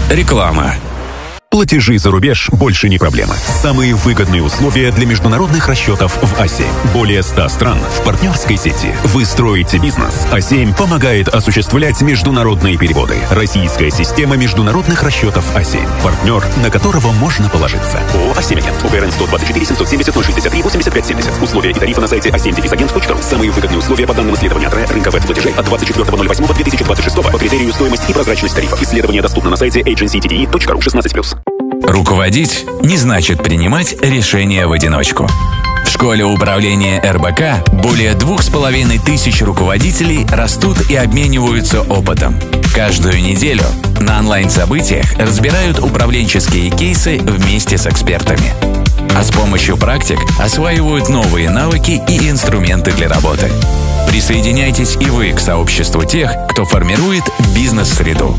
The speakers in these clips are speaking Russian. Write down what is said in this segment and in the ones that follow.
Реклама. Платежи за рубеж больше не проблема. Самые выгодные условия для международных расчетов в А7. Более 100 стран в партнерской сети. Вы строите бизнес. А7 помогает осуществлять международные переводы. Российская система международных расчетов А7. Партнер, на которого можно положиться. ООО «А7 Агент». УГРН 124 770 063 85 70. Условия и тарифы на сайте a7-agent.ru. Самые выгодные условия по данным исследования рынка веб-платежей от 24.08.2026 по критерию стоимость и прозрачность тарифов. Исследование доступно на сайте agencytde.ru 16+. Руководить не значит принимать решения в одиночку. В школе управления РБК более 2500 руководителей растут и обмениваются опытом. Каждую неделю на онлайн-событиях разбирают управленческие кейсы вместе с экспертами. А с помощью практик осваивают новые навыки и инструменты для работы. Присоединяйтесь и вы к сообществу тех, кто формирует бизнес-среду.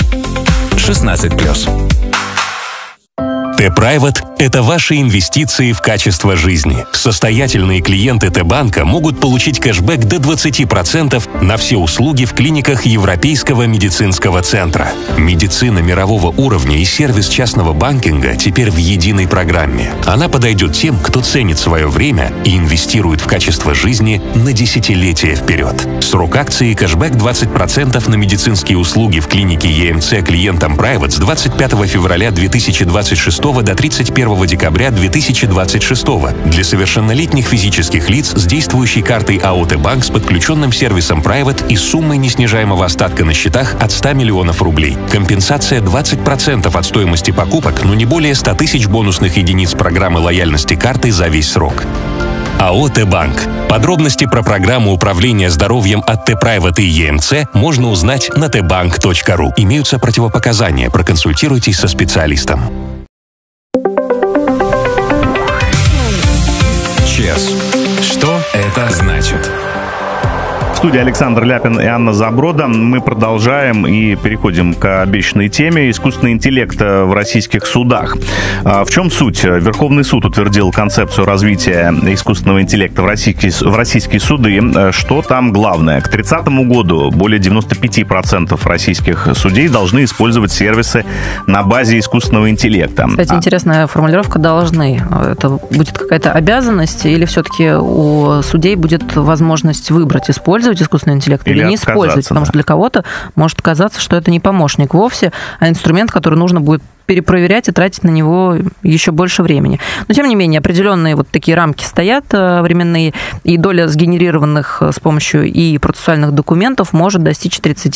16+. Т-Private – это ваши инвестиции в качество жизни. Состоятельные клиенты Т-банка могут получить кэшбэк до 20% на все услуги в клиниках Европейского медицинского центра. Медицина мирового уровня и сервис частного банкинга теперь в единой программе. Она подойдет тем, кто ценит свое время и инвестирует в качество жизни на десятилетия вперед. Срок акции кэшбэк 20% на медицинские услуги в клинике ЕМЦ клиентам Private с 25 февраля 2026 до 31 декабря 2026 для совершеннолетних физических лиц с действующей картой АО «Т-банк» с подключенным сервисом Private и суммой неснижаемого остатка на счетах от 100 миллионов рублей. Компенсация 20% от стоимости покупок, но не более 100 тысяч бонусных единиц программы лояльности карты за весь срок. АО «Т-банк». Подробности про программу управления здоровьем от Т-Private и ЕМЦ можно узнать на tbank.ru. Имеются противопоказания. Проконсультируйтесь со специалистом. ЧЕС. Что это значит? В студии Александр Ляпин и Анна Заброда. Мы продолжаем и переходим к обещанной теме искусственный интеллект в российских судах. В чем суть? Верховный суд утвердил концепцию развития искусственного интеллекта в российские суды. Что там главное? К 30 году более 95% российских судей должны использовать сервисы на базе искусственного интеллекта. Кстати, интересная формулировка «должны». Это будет какая-то обязанность или все-таки у судей будет возможность выбрать, использовать искусственный интеллект или не использовать, потому что для кого-то может казаться, что это не помощник вовсе, а инструмент, который нужно будет перепроверять и тратить на него еще больше времени. Но, тем не менее, определенные вот такие рамки стоят временные, и доля сгенерированных с помощью и процессуальных документов может достичь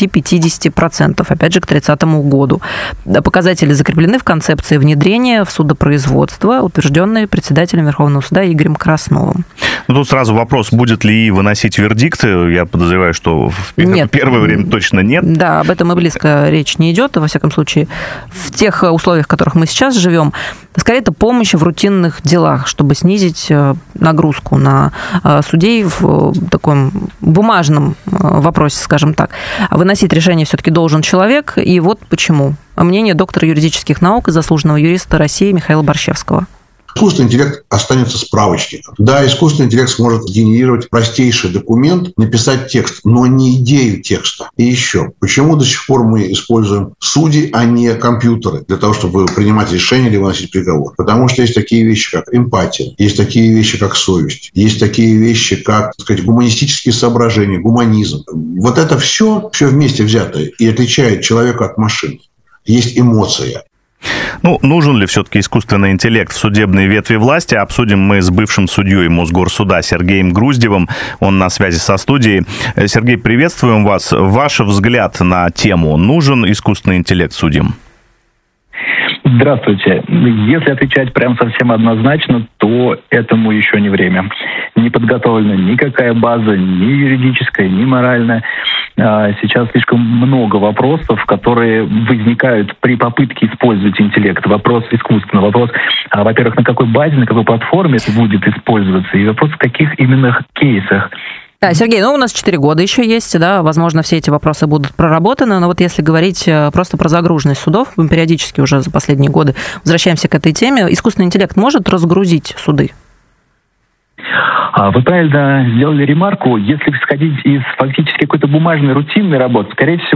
30-50%, опять же, к 30 году. Показатели закреплены в концепции внедрения в судопроизводство, утвержденной председателем Верховного суда Игорем Красновым. Ну, тут сразу вопрос, будет ли выносить вердикты. Я подозреваю, что в первое время точно нет. Да, об этом и близко речь не идет. Во всяком случае, в тех условиях, в которых мы сейчас живем, скорее это помощь в рутинных делах, чтобы снизить нагрузку на судей в таком бумажном вопросе, скажем так. Выносить решение все-таки должен человек, и вот почему. Мнение доктора юридических наук и заслуженного юриста России Михаила Борщевского. Искусственный интеллект останется справочником. Да, искусственный интеллект сможет генерировать простейший документ, написать текст, но не идею текста. И еще, почему до сих пор мы используем судьи, а не компьютеры для того, чтобы принимать решения или выносить приговор? Потому что есть такие вещи, как эмпатия, есть такие вещи, как совесть, есть такие вещи, как, так сказать, гуманистические соображения, гуманизм. Вот это все вместе взятое и отличает человека от машины. Есть эмоция. Ну, нужен ли все-таки искусственный интеллект в судебной ветви власти? Обсудим мы с бывшим судьей Мосгорсуда Сергеем Груздевым. Он на связи со студией. Сергей, приветствуем вас. Ваш взгляд на тему. Нужен искусственный интеллект судьям? Здравствуйте. Если отвечать прям совсем однозначно, то этому еще не время. Не подготовлена никакая база, ни юридическая, ни моральная. Сейчас слишком много вопросов, которые возникают при попытке использовать интеллект. Вопрос искусственный, вопрос, во-первых, на какой базе, на какой платформе это будет использоваться, и вопрос, в каких именно кейсах. Да, Сергей, у нас 4 года еще есть, да, возможно, все эти вопросы будут проработаны, но вот если говорить просто про загруженность судов, мы периодически уже за последние годы возвращаемся к этой теме, искусственный интеллект может разгрузить суды? Вы правильно сделали ремарку. Если исходить из фактически какой-то бумажной, рутинной работы, скорее всего,